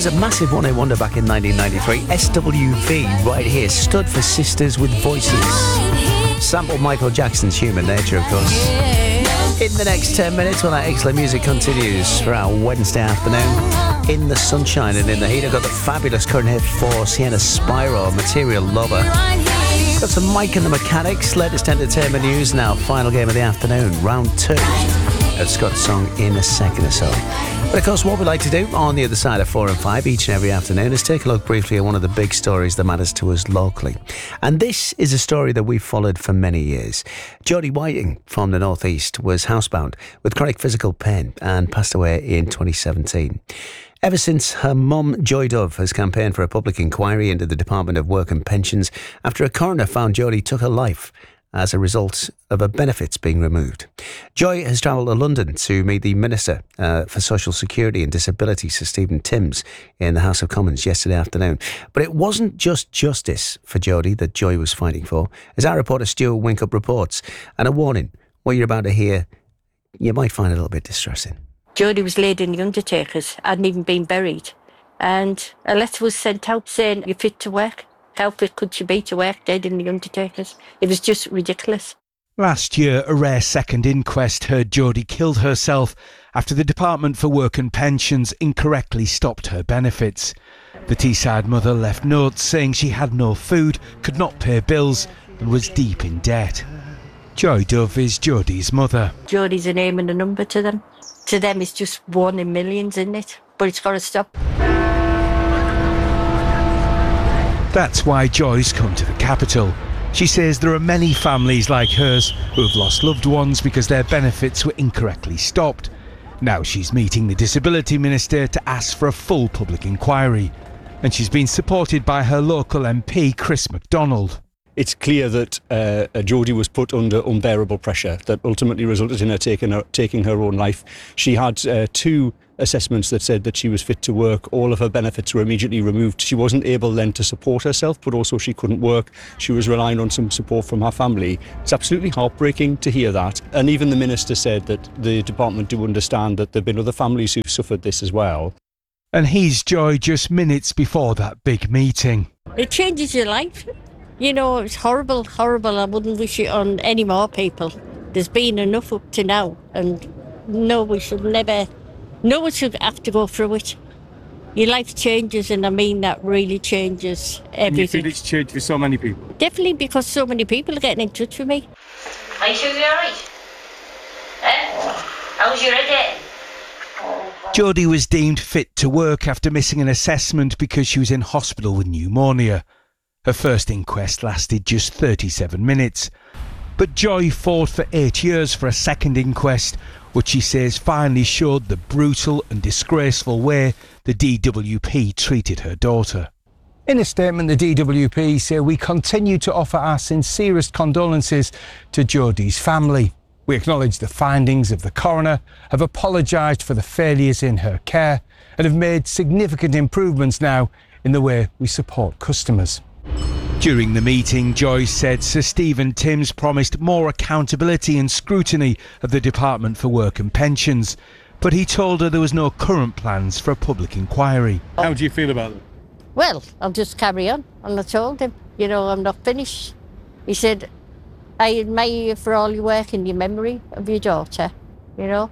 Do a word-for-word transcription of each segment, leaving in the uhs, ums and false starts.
was a massive one-hit wonder back in nineteen ninety-three. S W V right here stood for Sisters with Voices. Sampled Michael Jackson's Human Nature, of course. In the next ten minutes, when that excellent music continues for our Wednesday afternoon, in the sunshine and in the heat, I've got the fabulous current hit for Sienna Spyro, Material Lover. Got some Mike and the Mechanics, latest entertainment news now. Final game of the afternoon, round two of Scott's song in a second or so. But of course, what we like to do on the other side of four and five each and every afternoon is take a look briefly at one of the big stories that matters to us locally. And this is a story that we've followed for many years. Jodie Whiting from the North East was housebound with chronic physical pain and passed away in twenty seventeen. Ever since, her mum, Joy Dove, has campaigned for a public inquiry into the Department of Work and Pensions after a coroner found Jodie took her life as a result of her benefits being removed. Joy has travelled to London to meet the Minister uh, for Social Security and Disability, Sir Stephen Timms, in the House of Commons yesterday afternoon. But it wasn't just justice for Jodie that Joy was fighting for. As our reporter Stuart Winkup reports, and a warning, what you're about to hear, you might find a little bit distressing. Jodie was laid in the undertakers, hadn't even been buried. And a letter was sent out saying, you're fit to work. How fit could she be to work dead in the undertakers? It was just ridiculous. Last year, a rare second inquest heard Jodie killed herself after the Department for Work and Pensions incorrectly stopped her benefits. The Teesside mother left notes saying she had no food, could not pay bills and was deep in debt. Joy Dove is Jodie's mother. Jodie's a name and a number to them. To them, it's just one in millions, isn't it? But it's got to stop. That's why Joy's come to the capital. She says there are many families like hers who have lost loved ones because their benefits were incorrectly stopped. Now she's meeting the Disability Minister to ask for a full public inquiry. And she's been supported by her local M P, Chris MacDonald. It's clear that uh, Jodie was put under unbearable pressure that ultimately resulted in her taking her, taking her own life. She had uh, two assessments that said that she was fit to work. All of her benefits were immediately removed. She wasn't able then to support herself, but also she couldn't work. She was relying on some support from her family. It's absolutely heartbreaking to hear that. And even the Minister said that the department do understand that there have been other families who've suffered this as well. And he's Joy just minutes before that big meeting. It changes your life. You know, it's horrible, horrible. I wouldn't wish it on any more people. There's been enough up to now, and no, we should never, no one should have to go through it. Your life changes, and I mean that really changes everything. And you feel it's changed for so many people? Definitely, because so many people are getting in touch with me. Are you sure you're all right? Eh? How's your head? Jodie was deemed fit to work after missing an assessment because she was in hospital with pneumonia. Her first inquest lasted just thirty-seven minutes. But Joy fought for eight years for a second inquest, which she says finally showed the brutal and disgraceful way the D W P treated her daughter. In a statement, the D W P say we continue to offer our sincerest condolences to Jodie's family. We acknowledge the findings of the coroner, have apologised for the failures in her care, and have made significant improvements now in the way we support customers. During the meeting, Joy said Sir Stephen Timms promised more accountability and scrutiny of the Department for Work and Pensions, but he told her there was no current plans for a public inquiry. How do you feel about it? Well, I'll just carry on. And I told him, you know, I'm not finished. He said, I admire you for all your work and your memory of your daughter, you know.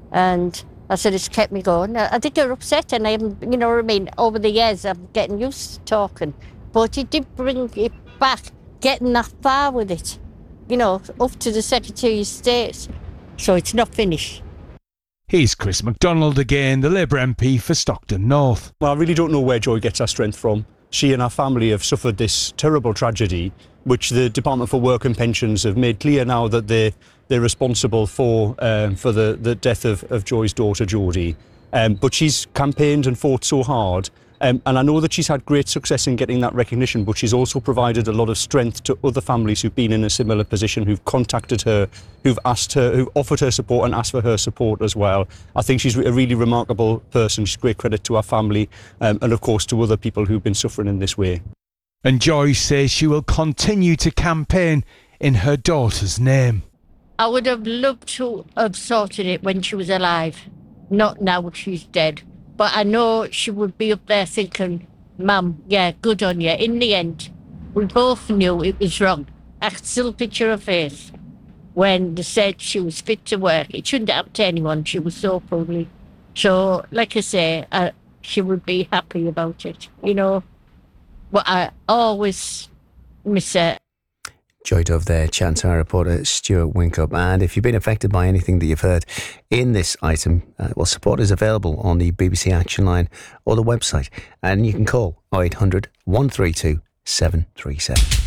And I said, it's kept me going. I, I think you're upset, and I haven't, you know what I mean, over the years I'm getting used to talking. But it did bring it back, getting that far with it, you know, up to the Secretary of State. So it's not finished. Here's Chris MacDonald again, the Labour M P for Stockton North. Well, I really don't know where Joy gets her strength from. She and her family have suffered this terrible tragedy, which the Department for Work and Pensions have made clear now that they're, they're responsible for, um, for the, the death of, of Joy's daughter, Jodie. Um, but she's campaigned and fought so hard. Um, and I know that she's had great success in getting that recognition, but she's also provided a lot of strength to other families who've been in a similar position, who've contacted her, who've asked her, who've offered her support and asked for her support as well. I think she's a really remarkable person. She's great credit to her family um, and, of course, to other people who've been suffering in this way. And Joy says she will continue to campaign in her daughter's name. I would have loved to have sorted it when she was alive, not now she's dead. But I know she would be up there thinking, Mum, yeah, good on you. In the end, we both knew it was wrong. I can still picture her face when they said she was fit to work. It shouldn't happen to anyone. She was so poorly. So, like I say, uh, she would be happy about it, you know. But I always miss her. Joy Dove there, chatting to our reporter Stuart Winkup. And if you've been affected by anything that you've heard in this item, uh, well, support is available on the B B C Action Line or the website. And you can call oh eight hundred, one three two, seven three seven.